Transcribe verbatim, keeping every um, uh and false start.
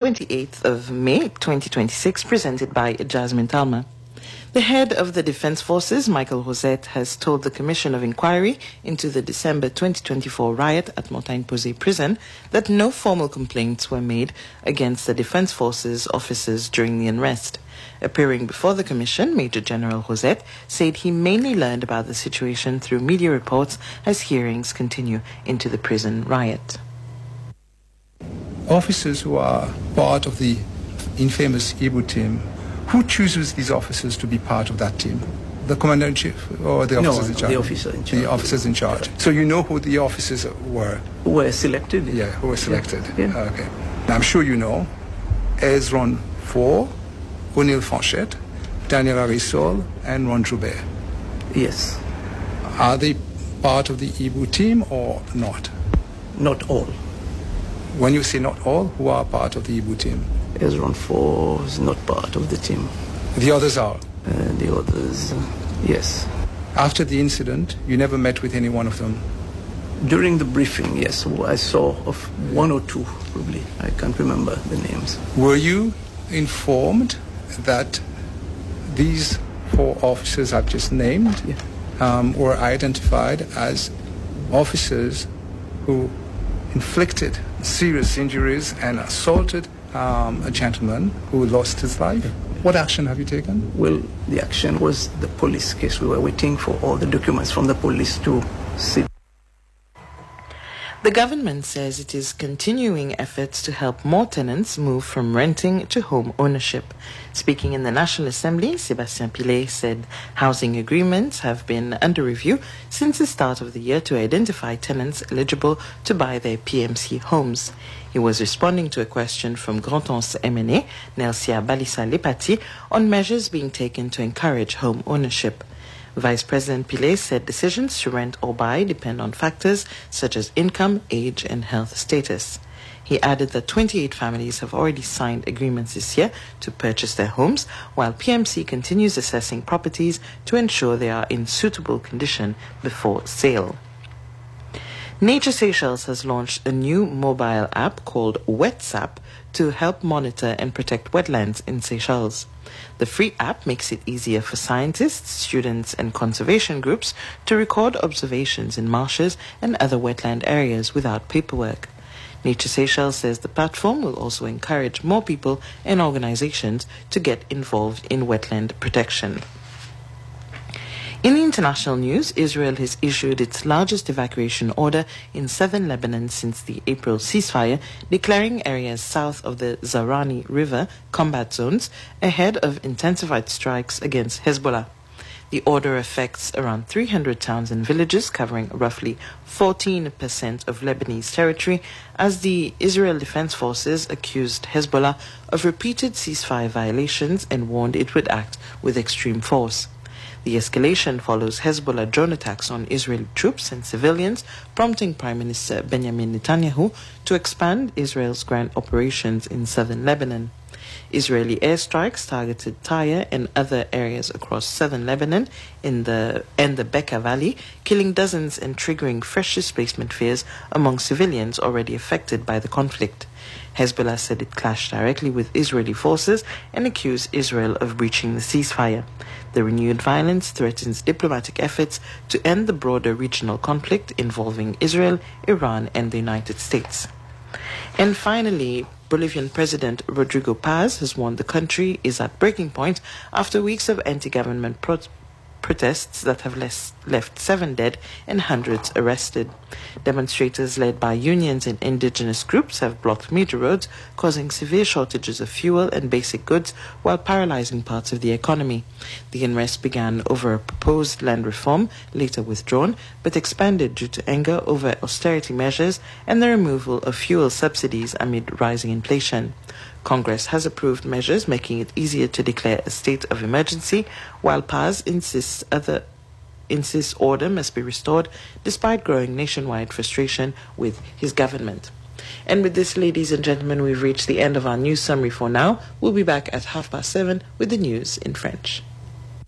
twenty-eighth of May, twenty twenty-six, presented by Jasmine Talma. The head of the Defense Forces, Michael Rosette, has told the Commission of Inquiry into the December twenty twenty-four riot at Montagne Posée prison that no formal complaints were made against the Defense Forces officers during the unrest. Appearing before the Commission, Major General Rosette said he mainly learned about the situation through media reports as hearings continue into the prison riot. Officers who are part of the infamous Ibu team, who chooses these officers to be part of that team? The Commander-in-Chief or the officers no, in charge? the officer in charge. The officers in charge. So you know who the officers were? Who were selected? Yeah, who were selected. Yeah. Yeah. Okay. Now, I'm sure you know Ezron Four, O'Neill Fanchette, Daniel Arisol, and Ron Joubert. Yes. Are they part of the Ibu team or not? Not all. When you say not all, who are part of the Ibu team? Ezron Four is not part of the team. The others are? Uh, the others, uh, yes. After the incident, you never met with any one of them? During the briefing, yes. I saw of one or two, probably. I can't remember the names. Were you informed that these four officers I've just named yeah. um, were identified as officers who inflicted serious injuries and assaulted um, a gentleman who lost his life? What action have you taken? Well, the action was the police case. We were waiting for all the documents from the police to see. The government says it is continuing efforts to help more tenants move from renting to home ownership. Speaking in the National Assembly, Sébastien Pillet said housing agreements have been under review since the start of the year to identify tenants eligible to buy their P M C homes. He was responding to a question from Grand-Anse M N A, Nelsia Balissa-Lepati, on measures being taken to encourage home ownership. Vice President Pillet said decisions to rent or buy depend on factors such as income, age, and health status. He added that twenty-eight families have already signed agreements this year to purchase their homes, while P M C continues assessing properties to ensure they are in suitable condition before sale. Nature Seychelles has launched a new mobile app called WetSap to help monitor and protect wetlands in Seychelles. The free app makes it easier for scientists, students, and conservation groups to record observations in marshes and other wetland areas without paperwork. Nature Seychelles says the platform will also encourage more people and organizations to get involved in wetland protection. In the international news, Israel has issued its largest evacuation order in southern Lebanon since the April ceasefire, declaring areas south of the Zahrani River combat zones ahead of intensified strikes against Hezbollah. The order affects around three hundred towns and villages, covering roughly fourteen percent of Lebanese territory, as the Israel Defense Forces accused Hezbollah of repeated ceasefire violations and warned it would act with extreme force. The escalation follows Hezbollah drone attacks on Israeli troops and civilians, prompting Prime Minister Benjamin Netanyahu to expand Israel's ground operations in southern Lebanon. Israeli airstrikes targeted Tyre and other areas across southern Lebanon in the and the Bekaa Valley, killing dozens and triggering fresh displacement fears among civilians already affected by the conflict. Hezbollah said it clashed directly with Israeli forces and accused Israel of breaching the ceasefire. The renewed violence threatens diplomatic efforts to end the broader regional conflict involving Israel, Iran, and the United States. And finally, Bolivian President Rodrigo Paz has warned the country is at breaking point after weeks of anti-government pro- protests that have les- left seven dead and hundreds arrested. Demonstrators led by unions and indigenous groups have blocked major roads, causing severe shortages of fuel and basic goods while paralyzing parts of the economy. The unrest began over a proposed land reform, later withdrawn, but expanded due to anger over austerity measures and the removal of fuel subsidies amid rising inflation. Congress has approved measures making it easier to declare a state of emergency, while Paz insists other insists order must be restored despite growing nationwide frustration with his government. And with this, ladies and gentlemen, we've reached the end of our news summary for now. We'll be back at half past seven with the news in French.